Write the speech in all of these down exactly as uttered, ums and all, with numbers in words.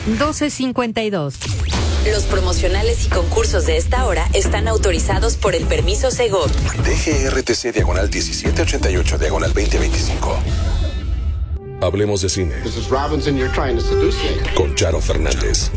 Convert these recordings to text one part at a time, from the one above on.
doce cincuenta y dos. Los promocionales y concursos de esta hora están autorizados por el permiso Segov. D G R T C diagonal diecisiete ochenta y ocho diagonal veinte veinticinco. Hablemos de cine. This is Robinson, you're trying to seduce me. Con Charo Fernández.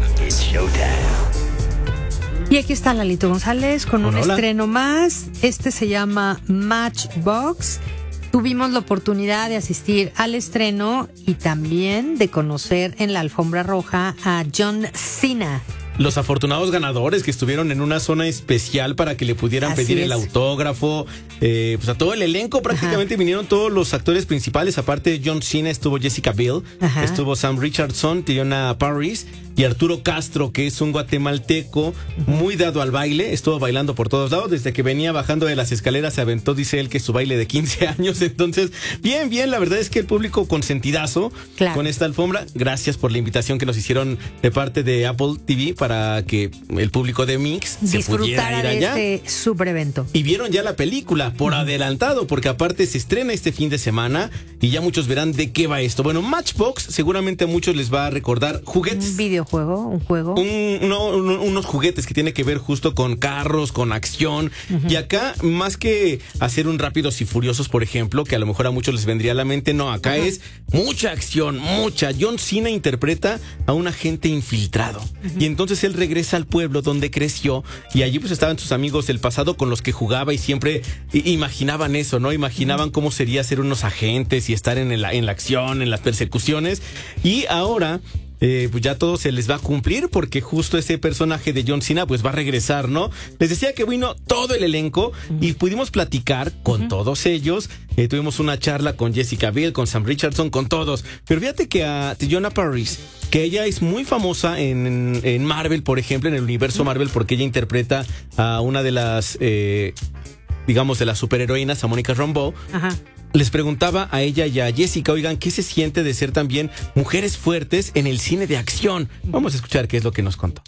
Y aquí está Lalito González con un Hola. estreno más. Este se llama Matchbox. Tuvimos la oportunidad de asistir al estreno y también de conocer en la alfombra roja a John Cena. Los afortunados ganadores que estuvieron en una zona especial para que le pudieran Así pedir es. el autógrafo, eh, pues a todo el elenco prácticamente. Ajá. Vinieron todos los actores principales, aparte de John Cena estuvo Jessica Biel, Ajá. estuvo Sam Richardson, Teyonah Parris y Arturo Castro, que es un guatemalteco muy dado al baile, estuvo bailando por todos lados, desde que venía bajando de las escaleras se aventó, dice él, que su baile de quince años, entonces, bien, bien, la verdad es que el público consentidazo claro. con esta alfombra. Gracias por la invitación que nos hicieron de parte de Apple T V para que el público de Mix se pudiera ir allá. De este super evento. Y vieron ya la película por uh-huh. adelantado, porque aparte se estrena este fin de semana y ya muchos verán de qué va esto. Bueno, Matchbox seguramente a muchos les va a recordar juguetes. Un videojuego, un juego. Un, no, un, unos juguetes que tiene que ver justo con carros, con acción. Uh-huh. Y acá, más que hacer un Rápidos y Furiosos, por ejemplo, que a lo mejor a muchos les vendría a la mente, no, acá uh-huh. es mucha acción, mucha. John Cena interpreta a un agente infiltrado. Uh-huh. Y entonces él regresa al pueblo donde creció y allí pues estaban sus amigos del pasado con los que jugaba y siempre imaginaban eso, ¿no? Imaginaban cómo sería ser unos agentes y estar en la, en la acción, en las persecuciones. Y ahora Eh, pues ya todo se les va a cumplir porque justo ese personaje de John Cena pues va a regresar, ¿no? Les decía que vino todo el elenco uh-huh. y pudimos platicar con uh-huh. todos ellos. Eh, tuvimos una charla con Jessica Biel, con Sam Richardson, con todos. Pero fíjate que a Teyonah Parris, que ella es muy famosa en, en Marvel, por ejemplo, en el universo uh-huh. Marvel, porque ella interpreta a una de las, eh, digamos, de las superheroínas, a Mónica Rambeau. Ajá. Les preguntaba a ella y a Jessica, oigan, ¿qué se siente de ser también mujeres fuertes en el cine de acción? Vamos a escuchar qué es lo que nos contó.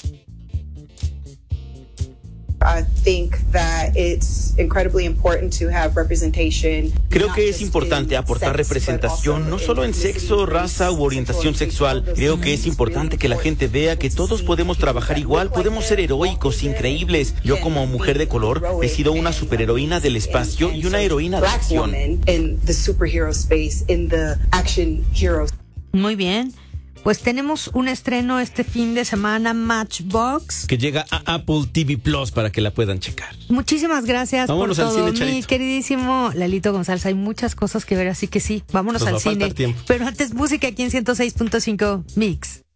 I think that it's incredibly important to have representation. Creo que es importante aportar representación no solo en sexo, raza u orientación sexual. Creo que es importante que la gente vea que todos podemos trabajar igual, podemos ser heroicos, increíbles. Yo como mujer de color he sido una superheroína del espacio y una heroína de acción. Muy bien. Pues tenemos un estreno este fin de semana, Matchbox, que llega a Apple T V Plus para que la puedan checar. Muchísimas gracias. Vámonos por al todo, cine, Charito. Mi queridísimo Lalito González. Hay muchas cosas que ver, así que sí, vámonos Nos al va a faltar cine. tiempo. Pero antes música aquí en ciento seis punto cinco Mix.